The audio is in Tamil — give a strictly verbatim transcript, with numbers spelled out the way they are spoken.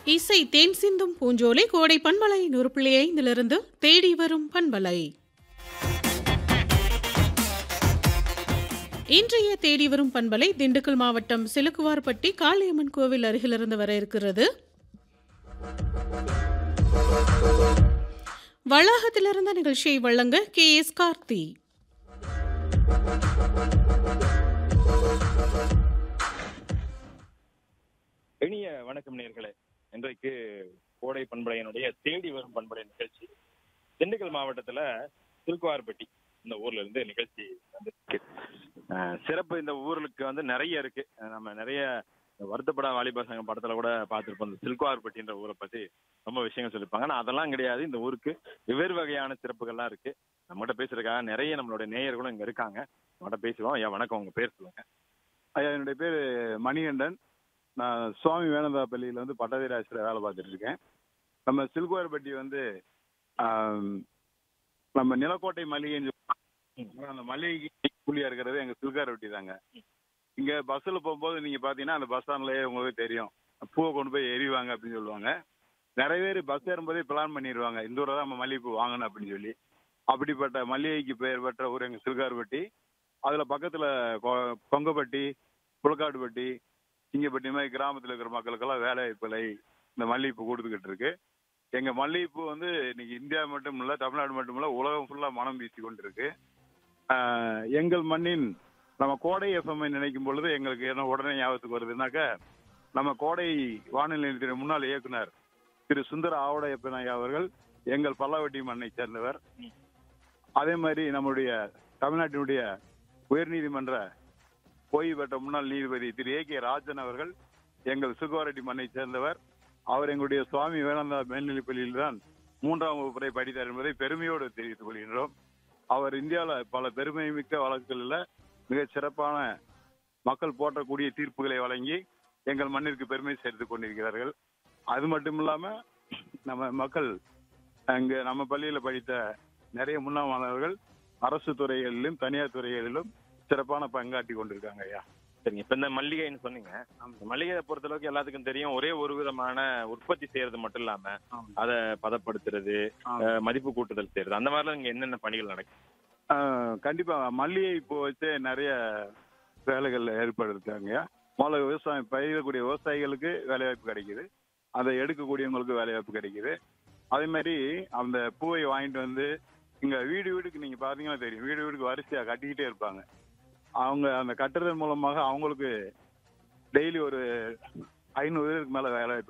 இசை தேன் சிந்தும் பூஞ்சோலை கோடை பண்பலை நூறு புள்ளி ஐந்திலிருந்து தேடி வரும் பண்பலை. இன்றைய தேடி வரும் பண்பலை திண்டுக்கல் மாவட்டம் சிலுக்குவார்பட்டி காளியம்மன் கோவில் அருகிலிருந்து வர இருக்கிறது. வளாகத்திலிருந்த நிகழ்ச்சியை வழங்க கே எஸ் கார்த்தி. இனிய வணக்கம் நேயர்களே. இன்றைக்கு கோடை பண்பலையினுடைய தேடி வரும் பண்பலை நிகழ்ச்சி திண்டுக்கல் மாவட்டத்துல சிலுக்குவார்பட்டி இந்த ஊர்ல இருந்து நிகழ்ச்சி வந்துருக்கு. சிறப்பு இந்த ஊருக்கு வந்து நிறைய இருக்கு. நம்ம நிறைய வருத்தப்பட வாலிபா சங்கம் படத்துல கூட பார்த்திருப்போம். இந்த சிலுக்குவார்பட்டின்ற ஊரை பத்தி ரொம்ப விஷயங்கள் சொல்லியிருப்பாங்க. ஆனா அதெல்லாம் கிடையாது. இந்த ஊருக்கு வெவ்வேறு வகையான சிறப்புகள்லாம் இருக்கு. நம்மகிட்ட பேசுறதுக்காக நிறைய நம்மளுடைய நேயர்களும் இங்க இருக்காங்க. நம்மகிட்ட பேசுவோம். ஐயா வணக்கம், உங்க பேர் சொல்லுங்க. ஐயா என்னுடைய பேர் மணிகண்டன். நான் சுவாமி வேணந்தா பள்ளியில் வந்து பட்டதாரி ஆசிரியர் வேலை பார்த்துட்டு இருக்கேன். நம்ம சிலுக்குவார்பட்டி வந்து நம்ம நிலக்கோட்டை மளிகைன்னு சொல்லுவாங்க. அந்த மளிகைக்கு கூலியா இருக்கிறது எங்க சிலுக்குவார்பட்டி தாங்க. இங்க பஸ்ஸில் போகும்போது நீங்க பாத்தீங்கன்னா அந்த பஸ் ஸ்டாண்ட்லயே உங்களுக்கு தெரியும், பூவை கொண்டு போய் எறிவாங்க அப்படின்னு சொல்லுவாங்க. நிறைய பேர் பஸ் ஏறும்போதே பிளான் பண்ணிடுவாங்க, இந்த ஊரை தான் நம்ம மல்லிகைப்பூ வாங்கணும் அப்படின்னு சொல்லி. அப்படிப்பட்ட மல்லிகைக்கு பெயர் பெற்ற ஊர் எங்க சிலுக்குவார்பட்டி. அதுல பக்கத்துல கொங்கப்பட்டி, புலக்காடுபட்டி, சிங்கப்பட்டி மாதிரி கிராமத்தில் இருக்கிற மக்களுக்கெல்லாம் வேலை வாய்ப்புகளை இந்த மல்லிகைப்பூ கொடுத்துக்கிட்டு இருக்கு. எங்க மல்லிகைப்பூ வந்து இன்னைக்கு இந்தியா மட்டும் இல்ல, தமிழ்நாடு மட்டும் இல்ல, உலகம் ஃபுல்லா மனம் வீசி கொண்டு இருக்கு. எங்கள் மண்ணின் நம்ம கோடை எஃப்எம் நினைக்கும் பொழுது எங்களுக்கு என்ன உடனே ஞாபகத்துக்கு வருதுனாக்க, நம்ம கோடை வானொலி நிலையத்தின் முன்னாள் இயக்குனர் திரு சுந்தர ஆவடையப்பன் ஐயா அவர்கள் எங்கள் பல்லாவட்டி மண்ணை சேர்ந்தவர். அதே மாதிரி நம்முடைய தமிழ்நாட்டினுடைய உயர்நீதிமன்ற ஓய்வு பெற்ற முன்னாள் நீதிபதி திரு ஏ கே ராஜன் அவர்கள் எங்கள் சிலுக்குவார்பட்டி மண்ணை சேர்ந்தவர். அவர் எங்களுடைய சுவாமி வேணந்தா மேல்நிலைப் பள்ளியில் தான் மூன்றாம் வகுப்பறை படித்தார் என்பதை பெருமையோடு தெரிவித்துக் கொள்கின்றோம். அவர் இந்தியாவில் பல பெருமை மிக்க வழக்குகளில் மிக சிறப்பான மக்கள் போற்றக்கூடிய தீர்ப்புகளை வழங்கி எங்கள் மண்ணிற்கு பெருமை சேர்த்துக் கொண்டிருக்கிறார்கள். அது மட்டும் இல்லாம நம்ம மக்கள் அங்கு நம்ம பள்ளியில படித்த நிறைய முன்னாள் மாணவர்கள் அரசு துறைகளிலும் தனியார் துறைகளிலும் சிறப்பான பங்காற்றி கொண்டிருக்காங்க. ஐயா சரிங்க. இப்ப இந்த மல்லிகைன்னு சொன்னீங்க. மல்லிகையை பொறுத்த அளவுக்கு எல்லாத்துக்கும் தெரியும், ஒரே ஒரு விதமான உற்பத்தி செய்யறது மட்டும் இல்லாம அதை பதப்படுத்துறது, மதிப்பு கூட்டுதல் செய்யறது, அந்த மாதிரிலாம் இங்க என்னென்ன பணிகள் நடக்கும்? கண்டிப்பா மல்லிகை இப்போ வச்சு நிறைய வேலைகள் ஏற்படுத்தாங்க. முதல்ல விவசாயம் பயிரக்கூடிய விவசாயிகளுக்கு வேலை வாய்ப்பு கிடைக்குது, அதை எடுக்கக்கூடியவங்களுக்கு வேலை வாய்ப்பு கிடைக்குது. அதே மாதிரி அந்த பூவை வாங்கிட்டு வந்து இங்க வீடு வீடுக்கு நீங்க பாத்தீங்கன்னா தெரியும், வீடு வீடுக்கு வரிசையா கட்டிக்கிட்டே இருப்பாங்க. அவங்க அந்த கட்டுறதன் மூலமாக அவங்களுக்கு டெய்லி ஒரு ஐநூறு பேருக்கு மேல வேலை வாய்ப்பு